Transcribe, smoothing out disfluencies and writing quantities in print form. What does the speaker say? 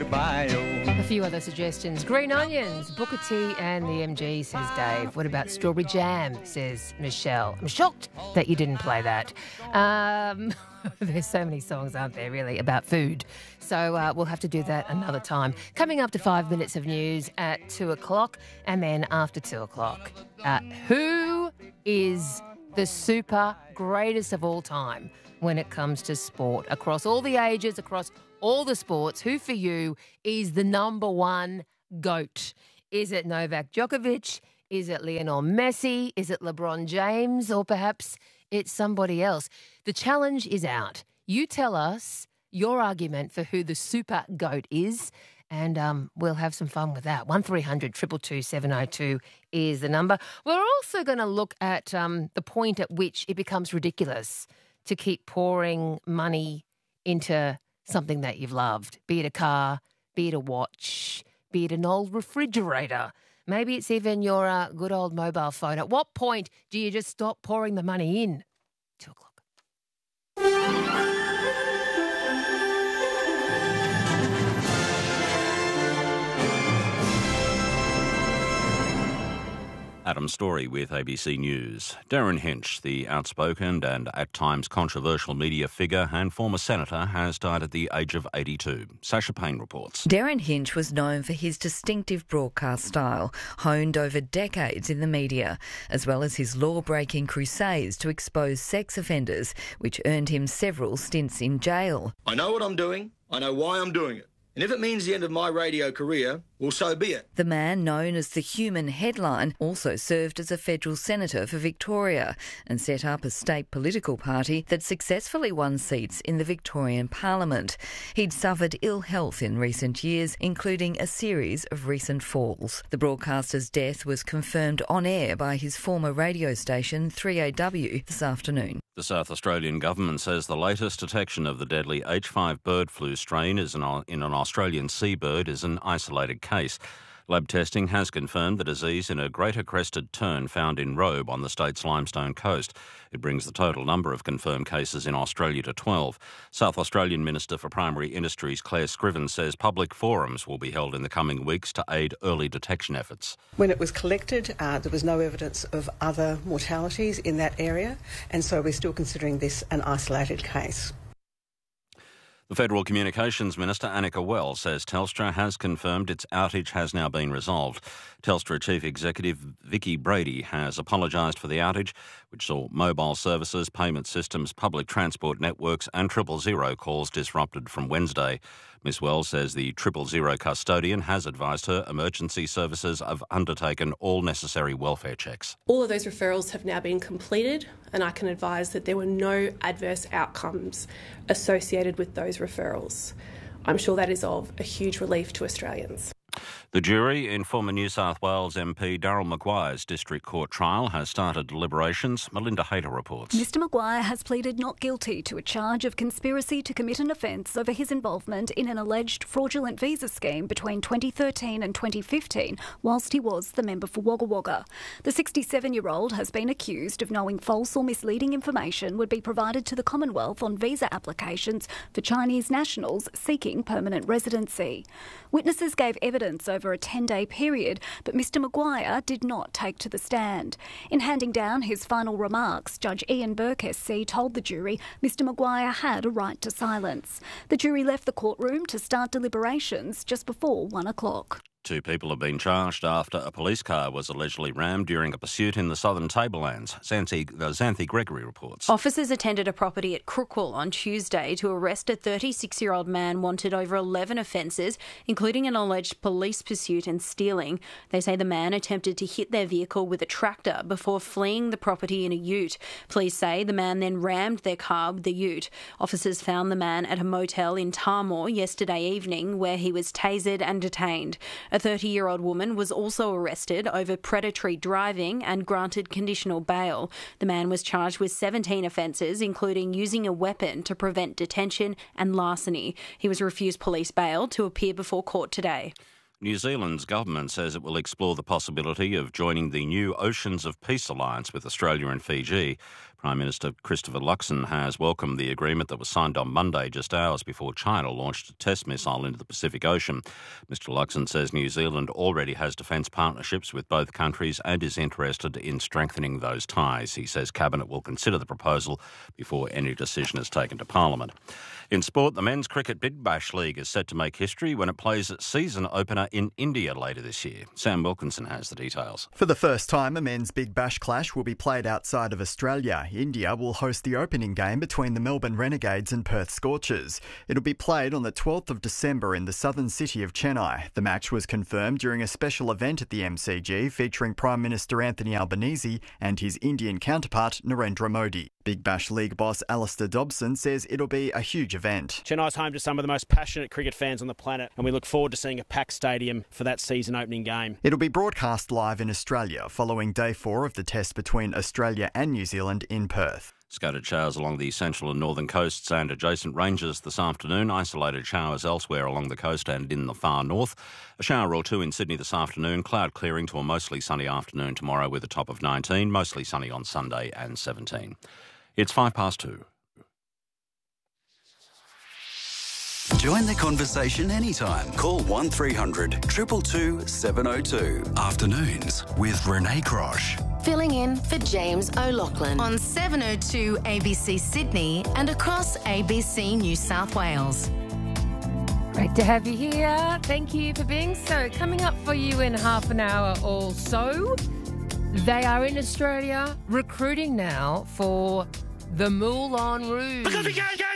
bio. A few other suggestions. Green onions, Booker T and the MG, says Dave. What about strawberry jam, says Michelle. I'm shocked that you didn't play that. There's so many songs, aren't there, really, about food. So we'll have to do that another time. Coming up to 5 minutes of news at 2 o'clock and then after 2 o'clock. Who is the super greatest of all time when it comes to sport? Across all the ages, across all the sports, who for you is the number one GOAT? Is it Novak Djokovic? Is it Lionel Messi? Is it LeBron James? Or perhaps it's somebody else? The challenge is out. You tell us your argument for who the super GOAT is, and we'll have some fun with that. 1300 222 702 is the number. We're also going to look at the point at which it becomes ridiculous to keep pouring money into something that you've loved, be it a car, be it a watch, be it an old refrigerator. Maybe it's even your good old mobile phone. At what point do you just stop pouring the money in? 2 o'clock. Adam Story with ABC News. Darren Hinch, the outspoken and at times controversial media figure and former senator, has died at the age of 82. Sasha Payne reports. Darren Hinch was known for his distinctive broadcast style, honed over decades in the media, as well as his law-breaking crusades to expose sex offenders, which earned him several stints in jail. I know what I'm doing. I know why I'm doing it. And if it means the end of my radio career, well, so be it. The man known as the Human Headline also served as a federal senator for Victoria and set up a state political party that successfully won seats in the Victorian Parliament. He'd suffered ill health in recent years, including a series of recent falls. The broadcaster's death was confirmed on air by his former radio station 3AW this afternoon. The South Australian government says the latest detection of the deadly H5 bird flu strain in an Australian seabird is an isolated case. Lab testing has confirmed the disease in a greater crested tern found in Robe on the state's Limestone coast. It brings the total number of confirmed cases in Australia to 12. South Australian Minister for Primary Industries Claire Scriven says public forums will be held in the coming weeks to aid early detection efforts. When it was collected, there was no evidence of other mortalities in that area, and so we're still considering this an isolated case. The Federal Communications Minister, Annika Wells, says Telstra has confirmed its outage has now been resolved. Telstra Chief Executive Vicky Brady has apologised for the outage, which saw mobile services, payment systems, public transport networks and 000 calls disrupted from Wednesday. Ms Wells says the 000 custodian has advised her emergency services have undertaken all necessary welfare checks. All of those referrals have now been completed, and I can advise that there were no adverse outcomes associated with those referrals. I'm sure that is of a huge relief to Australians. The jury in former New South Wales MP Darryl Maguire's district court trial has started deliberations. Melinda Hayter reports. Mr Maguire has pleaded not guilty to a charge of conspiracy to commit an offence over his involvement in an alleged fraudulent visa scheme between 2013 and 2015 whilst he was the member for Wagga Wagga. The 67-year-old has been accused of knowing false or misleading information would be provided to the Commonwealth on visa applications for Chinese nationals seeking permanent residency. Witnesses gave evidence over a 10-day period, but Mr Maguire did not take to the stand. In handing down his final remarks, Judge Ian Burke SC told the jury Mr Maguire had a right to silence. The jury left the courtroom to start deliberations just before 1 o'clock. 2 people have been charged after a police car was allegedly rammed during a pursuit in the Southern Tablelands. Xanthi Gregory reports. Officers attended a property at Crookwell on Tuesday to arrest a 36-year-old man wanted over 11 offences, including an alleged police pursuit and stealing. They say the man attempted to hit their vehicle with a tractor before fleeing the property in a ute. Police say the man then rammed their car with the ute. Officers found the man at a motel in Tarmore yesterday evening where he was tasered and detained. A 30-year-old woman was also arrested over predatory driving and granted conditional bail. The man was charged with 17 offences, including using a weapon to prevent detention and larceny. He was refused police bail to appear before court today. New Zealand's government says it will explore the possibility of joining the new Oceans of Peace alliance with Australia and Fiji. Prime Minister Christopher Luxon has welcomed the agreement that was signed on Monday, just hours before China launched a test missile into the Pacific Ocean. Mr Luxon says New Zealand already has defence partnerships with both countries and is interested in strengthening those ties. He says Cabinet will consider the proposal before any decision is taken to Parliament. In sport, the Men's Cricket Big Bash League is set to make history when it plays its season opener in India later this year. Sam Wilkinson has the details. For the first time, a men's Big Bash clash will be played outside of Australia. India will host the opening game between the Melbourne Renegades and Perth Scorchers. It'll be played on the 12th of December in the southern city of Chennai. The match was confirmed during a special event at the MCG featuring Prime Minister Anthony Albanese and his Indian counterpart Narendra Modi. Big Bash League boss Alistair Dobson says it'll be a huge event. Chennai's home to some of the most passionate cricket fans on the planet, and we look forward to seeing a packed stadium for that season opening game. It'll be broadcast live in Australia following day 4 of the test between Australia and New Zealand in Perth. Scattered showers along the central and northern coasts and adjacent ranges this afternoon. Isolated showers elsewhere along the coast and in the far north. A shower or two in Sydney this afternoon. Cloud clearing to a mostly sunny afternoon tomorrow with a top of 19. Mostly sunny on Sunday and 17. It's 2:05. Join the conversation anytime. Call 1300 222 702. Afternoons with Renee Crosh. Filling in for James O'Loughlin on 702 ABC Sydney and across ABC New South Wales. Great to have you here. Thank you for being so. Coming up for you in half an hour or so, they are in Australia recruiting now for the Moulin Rouge.